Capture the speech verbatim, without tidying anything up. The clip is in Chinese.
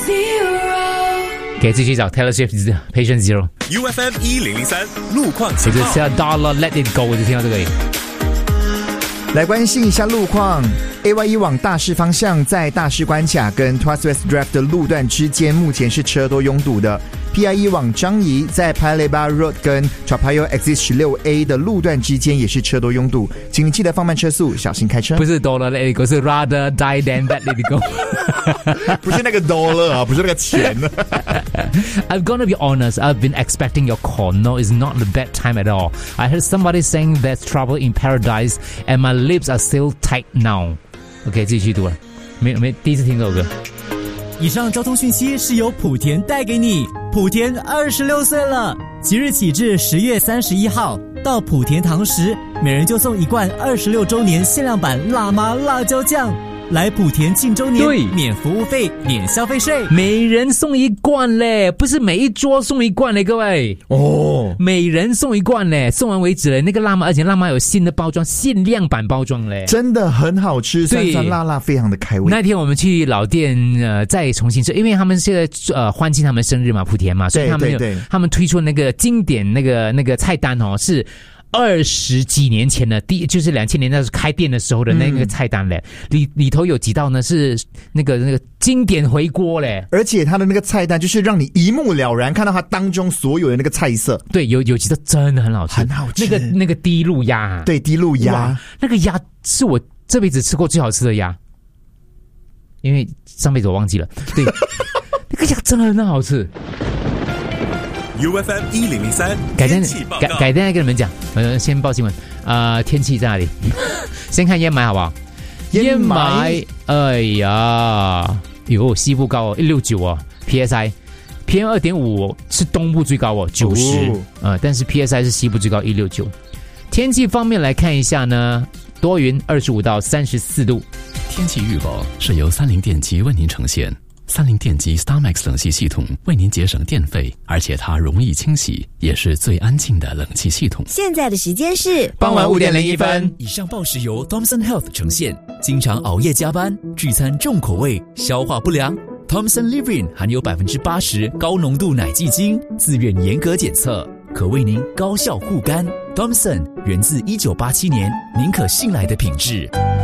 给自己找 Taylor Swift Patient Zero。U F M 一零零三路况情况。 我就是要 Dollar Let It Go， 我就听到这个。 来关心一下路况 ，A Y 一 往大势方向，在大势关卡跟 Tuas West Drive 的路段之间，目前是车多拥堵的。P I 一 往张仪，在 Paya Lebar Road 跟 Toa Payoh Exit 十六 A 的路段之间也是车多拥堵，请你记得放慢车速，小心开车。 不是 Dollar Let It Go， 是 Rather Die Than Let It Go。 不是那个 dollar 啊，不是那个钱。 I'm gonna be honest, I've been expecting your call. No, it's not the bad time at all. I heard somebody saying there's trouble in paradise, and my lips are still tight now. OK， 继续读了，没没第一次听这首歌。 以上交通讯息是由莆田带给你。莆田二十六岁了，即日起至十月三十一号，到莆田堂食，每人就送一罐二十六周年限量版辣妈辣椒酱。来莆田庆周年， 对， 免服务费，免消费税， 每人送一罐嘞，不是每一桌送一罐嘞，各位哦，每人送一罐嘞，送完为止嘞。那个辣妈，而且辣妈有新的包装，限量版包装嘞， 真的很好吃，酸酸辣辣，非常的开胃。 那天我们去老店，呃，再重新吃，因为他们现在呃欢庆他们生日嘛，莆田嘛，所以他们有对对对他们推出那个经典那个那个菜单哦，是二十几年前的，第就是两千年那时候开店的时候的那个菜单嘞，嗯、里里头有几道呢是那个那个经典回锅嘞， 而且它的那个菜单就是让你一目了然看到它当中所有的那个菜色。 对，有有几道真的很好吃， 很好吃。 那个那个滴露鸭， 对，滴露鸭， 那个鸭是我这辈子吃过最好吃的鸭，因为上辈子我忘记了。对，那个鸭真的很好吃。 U F M 一零零三， 改天改改天再跟你们讲。呃，先报新闻。呃，天气在哪里？先看烟霾好不好？烟霾，哎呀，哟，西部高哦，一六九哦 ，P S I，P M 二点五是东部最高哦，九十、哦，呃，但是 P S I 是西部最高一六九。天气方面来看一下呢，多云，二十五到三十四度。 天气预报是由三菱电机为您呈现。三菱电机 StarMax 冷气系统为您节省电费，而且它容易清洗，也是最安静的冷气系统。 现在的时间是傍晚五点零一分。 以上报时由 Thomson Health 呈现。经常熬夜加班、聚餐重口味、消化不良 ，Thomson Livrin 含有百分之八十高浓度奶基精，自愿严格检测，可为您高效护肝。Thomson 源自一九八七年，您可信赖的品质。